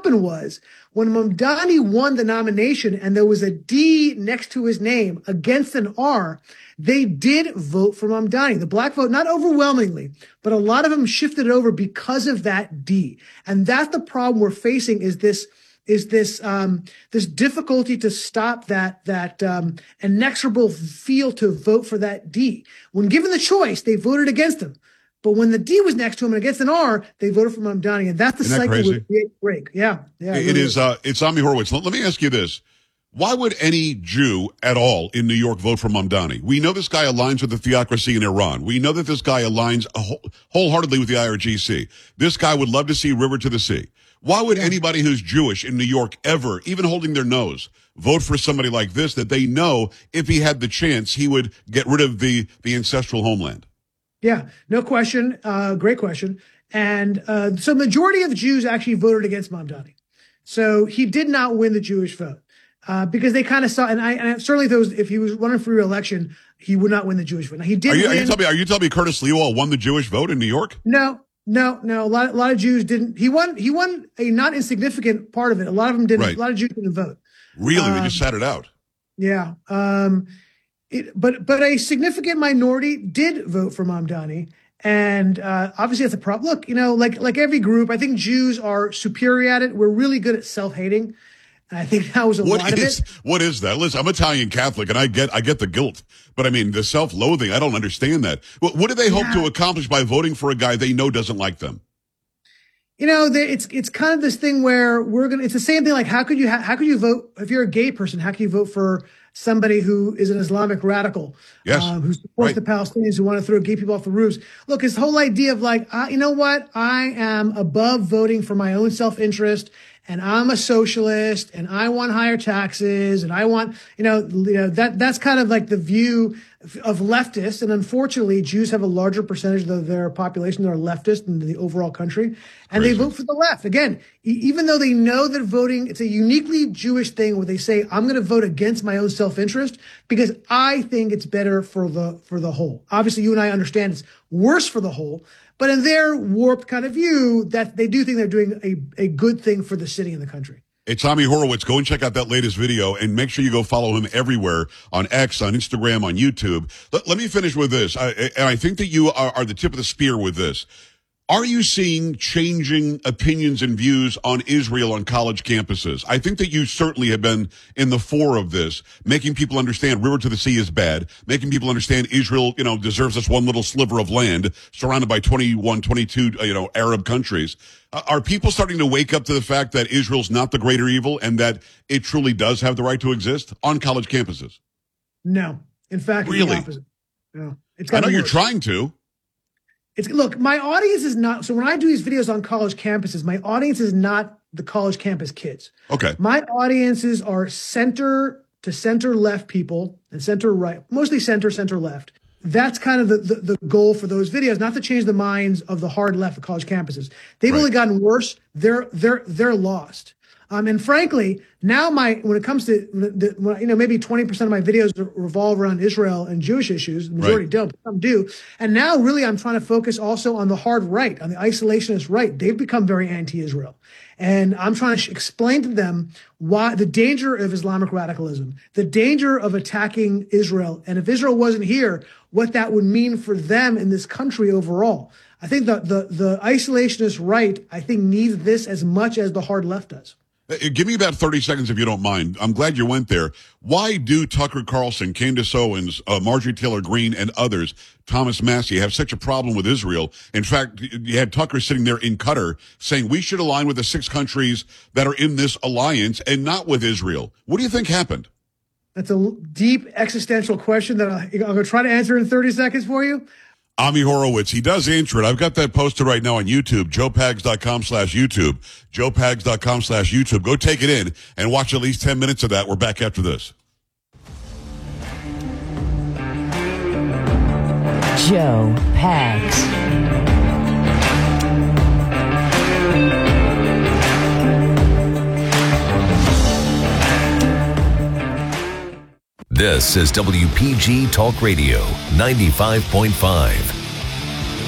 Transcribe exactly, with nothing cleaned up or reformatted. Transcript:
happened was when Mamdani won the nomination and there was a D next to his name against an R, they did vote for Mamdani. The black vote, not overwhelmingly, but a lot of them shifted over because of that D. And that's the problem we're facing is this is this um, this difficulty to stop that that um, inexorable feel to vote for that D. When given the choice, they voted against him. But when the D was next to him and against an R, they voted for Mamdani. And that's the Isn't that cycle crazy? we break. Yeah. yeah it, it is. Uh, it's Ami Horowitz. Let, let me ask you this. Why would any Jew at all in New York vote for Mamdani? We know this guy aligns with the theocracy in Iran. We know that this guy aligns wholeheartedly with the I R G C. This guy would love to see River to the Sea. Why would anybody who's Jewish in New York ever, even holding their nose, vote for somebody like this that they know if he had the chance, he would get rid of the, the ancestral homeland? Yeah, no question. Uh, great question. And uh, so majority of Jews actually voted against Mamdani. So he did not win the Jewish vote uh, because they kind of saw, and I, and certainly those, if he was running for re-election, he would not win the Jewish vote. Now, he did are you, win. Are you telling me, are you telling me Curtis Lewa won the Jewish vote in New York? No. No, no, a lot, a lot of Jews didn't. He won, he won a not insignificant part of it. A lot of them didn't, right. a lot of Jews didn't vote. Really? Um, they just sat it out. Yeah. Um, it, but, but a significant minority did vote for Mamdani. And, uh, obviously that's a problem. Look, you know, like, like every group, I think Jews are superior at it. We're really good at self-hating. And I think that was a what lot is, of it. What is that? Listen, I'm Italian Catholic and I get, I get the guilt, but I mean, the self-loathing, I don't understand that. What, what do they hope yeah. to accomplish by voting for a guy they know doesn't like them? You know, they, it's, it's kind of this thing where we're going to, it's the same thing. Like, how could you, ha- how could you vote if you're a gay person? How can you vote for somebody who is an Islamic radical? Yes. Um, who supports right. the Palestinians who want to throw gay people off the roofs? Look, this whole idea of like, uh, you know what? I am above voting for my own self-interest. And I'm a socialist and I want higher taxes and I want, you know, you know, that, that's kind of like the view of leftists. And unfortunately, Jews have a larger percentage of their population that are leftist than the overall country. And Crazy. They vote for the left. Again, e- even though they know that voting, it's a uniquely Jewish thing where they say, I'm going to vote against my own self-interest because I think it's better for the, for the whole. Obviously, you and I understand it's worse for the whole. But in their warped kind of view, that they do think they're doing a, a good thing for the city and the country. It's Ami Horowitz. Go and check out that latest video and make sure you go follow him everywhere on X, on Instagram, on YouTube. Let, let me finish with this. I, and I think that you are, are the tip of the spear with this. Are you seeing changing opinions and views on Israel on college campuses? I think that you certainly have been in the fore of this, making people understand River to the Sea is bad, making people understand Israel, you know, deserves this one little sliver of land surrounded by twenty-one, twenty-two, you know, Arab countries. Uh, are people starting to wake up to the fact that Israel's not the greater evil and that it truly does have the right to exist on college campuses? No. In fact, really? It's the opposite. No. It's I know you're worse. trying to. It's look, my audience is not, so when I do these videos on college campuses, my audience is not the college campus kids. Okay. My audiences are center to center left people and center right, mostly center, center left. That's kind of the, the, the goal for those videos, not to change the minds of the hard left of college campuses. They've Right. only gotten worse. They're, they're, they're lost. Um, and frankly, now my, when it comes to, the, the, you know, maybe twenty percent of my videos revolve around Israel and Jewish issues. The majority Right. don't, but some do. And now really I'm trying to focus also on the hard right, on the isolationist right. They've become very anti-Israel. And I'm trying to sh- explain to them why the danger of Islamic radicalism, the danger of attacking Israel. And if Israel wasn't here, what that would mean for them in this country overall. I think the, the, the isolationist right, I think needs this as much as the hard left does. Give me about thirty seconds if you don't mind. I'm glad you went there. Why do Tucker Carlson, Candace Owens, uh, Marjorie Taylor Greene, and others, Thomas Massey, have such a problem with Israel? In fact, you had Tucker sitting there in Qatar saying we should align with the six countries that are in this alliance and not with Israel. What do you think happened? That's a deep existential question that I, I'm going to try to answer in thirty seconds for you. Ami Horowitz, he does answer it. I've got that posted right now on YouTube, joepags.com slash YouTube, joepags.com slash YouTube. Go take it in and watch at least ten minutes of that. We're back after this. Joe Pags. This is W P G Talk Radio ninety-five point five.